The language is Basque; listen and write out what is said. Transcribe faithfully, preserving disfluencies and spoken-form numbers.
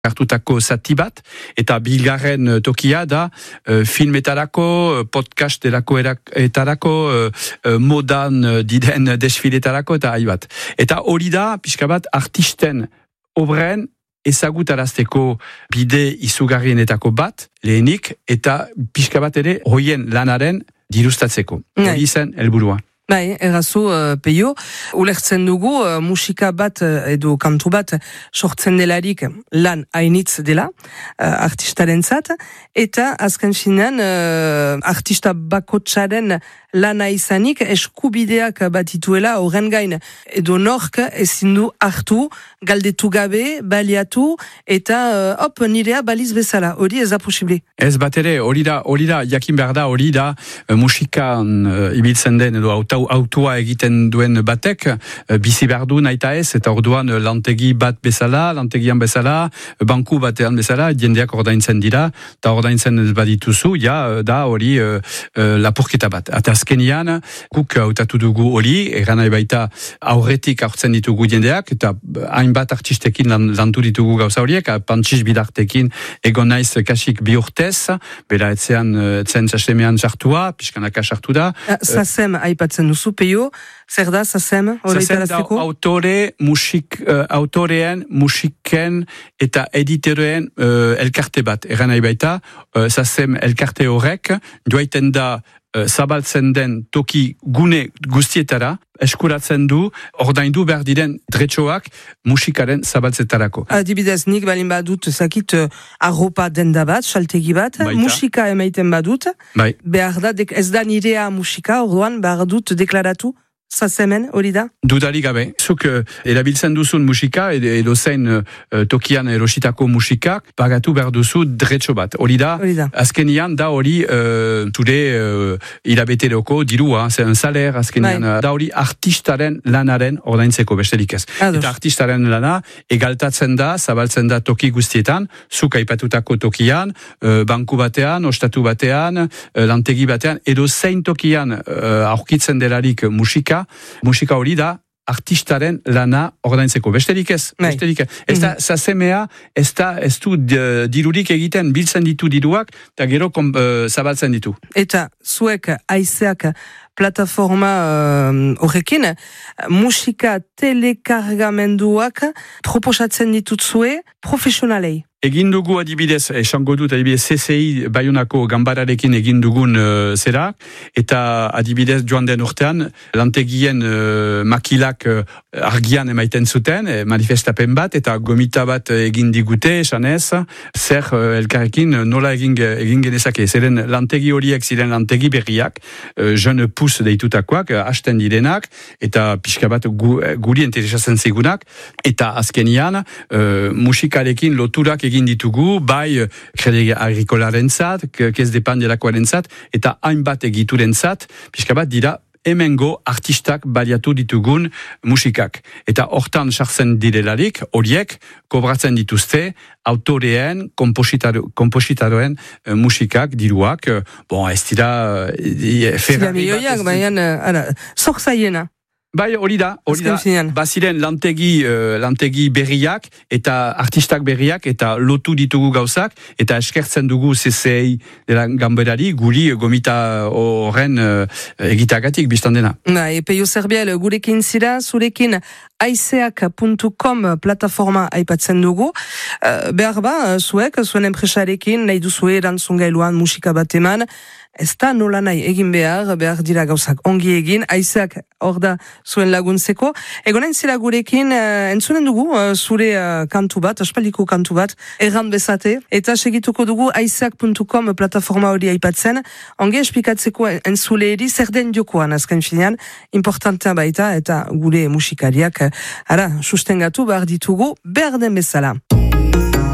hartutako zati bat, eta bigarren tokia da uh, filmetarako, podcasterako etarako, uh, modan uh, diden desfiletarako, eta hai bat. Eta hori da, pixka bat, artisten obren ezagutarazteko bide izugarrienetako bat, lehenik, eta pixka bat ere, hoien lanaren dirustatzeko. Hori zen helburua. Bai, errazu, uh, peio, ulertzen dugu, uh, musika bat uh, edo kantu bat sortzen delarik lan hainitz dela, uh, artistarentzat, eta azken finean, uh, artista bakotsaren lana izanik eskubideak batituela horren gain, edo nork ezin du hartu, galdetu gabe, baliatu, eta uh, hop, nirea baliz bezala, hori ez da posible. Ez bat ere, hori da, hori da, jakin behar da, hori da, uh, musikan uh, ibiltzen den, edo auta autua egiten duen batek, bizi behar du naita ez, eta orduan lantegi bat bezala, lantegian bezala, banku batean bezala, jendeak ordaintzen dira, eta ordaintzen badituzu, ja, da hori uh, uh, lapurketa bat. Eta azkenian, guk hautatu dugu hori, eran nahi baita aurretik aurtzen ditugu jendeak, eta hainbat artistekin lan, lantu ditugu gauza horiek, Pantsiz bidartekin egon naiz kasik bi urtez, bera etzean, etzen txasemean sartua, pixkanaka sartu da. Zazem aipatzen duzu, peio, zer da, zazem? Zazem da autore, musik, uh, autorean, musiken eta editorean uh, elkarte bat. Eran nahi baita, uh, zazem elkarte horrek, duaiten da uh, zabaltzen den toki gune guztietara, eskuratzen du, ordaindu behar diren dretxoak musikaren zabaltzetarako. Adibidez, nik balin badut, zakit, arropa denda bat, saltegi bat, baita. Musika emaiten badut, bai. Behar da, ez da nirea musika, orduan behar dut deklaratu, zazemen, hori da? Dudari gabe. Zuk uh, erabiltzen duzun musika, edo, edo zein uh, tokian erositako musikak, pagatu behar duzu dretxo bat. Hori da, da. Azkenian da hori uh, ture uh, irabeteroko dirua, zen saler, azkenian uh, da hori artistaren lanaren ordaintzeko besterik ez. Ados. Eta artistaren lana egaltatzen da, zabaltzen da toki guztietan, zuk aipatutako tokian, uh, banku batean, ostatu batean, uh, lantegi batean, edo zein tokian uh, aurkitzen delarik musika, musika hori da artistaren lana ordaintzeko. Besterik ez, besterik ez. Ez da, mm-hmm. Zazemea, ez da, ez du dirurik egiten, biltzen ditu diruak, eta gero kom, uh, zabaltzen ditu. Eta zuek aizeak plataforma horrekin, uh, musika telekargamenduak proposatzen ditutzue profesionalei. Egin dugu adibidez, esango dut adibidez C C I Baionako gambararekin egin dugun uh, zera, eta adibidez joan den urtean, lantegien uh, makilak uh, argian emaiten zuten, eh, manifestapen bat, eta gomita bat egin digute, esanez, zer uh, elkarrekin nola egin, egin genezake. Zeren lantegi horiek ziren lantegi berriak, uh, jeune pus deitutakoak, uh, hasten direnak, eta pixka bat gu, guri interesatzen zigunak, eta azkenian, uh, musikarekin loturak egin ditugu, bai kredi agrikolaren zat, kez depan delakoaren zat, eta hainbat egituren zat, pixka bat dira hemengo artistak baliatu ditugun musikak. Eta hortan sartzen direlarik, horiek kobratzen dituzte autoreen, kompositaroen uh, musikak, diruak, uh, bon, ez dira uh, Ferrari bat. Baina, zor zaiena. Bai, hori da, hori da, baziren lantegi, uh, lantegi berriak eta artistak berriak eta lotu ditugu gauzak eta eskertzen dugu C C I dela gamberari guri gomita horren uh, egitagatik biztan dena. Na, Peio Zerbiel, gurekin zira, zurekin aizeak puntu com plataforma aipatzen dugu. Uh, behar ba, zuek, zuen enpresarekin, nahi duzue erantzun gailuan musika bat eman, ez da nola nahi egin behar, behar dira gauzak ongi egin, aizeak hor da zuen laguntzeko. Egonen zira gurekin, uh, entzunen dugu, uh, zure uh, kantu bat, aspaldiko kantu bat, erran bezate, eta segituko dugu aizeak puntu com plataforma hori aipatzen, ongi esplikatzeko entzule eri, zer den jokoan azken finean, importantea baita, eta gure musikariak, ara, sustengatu behar ditugu, behar den bezala.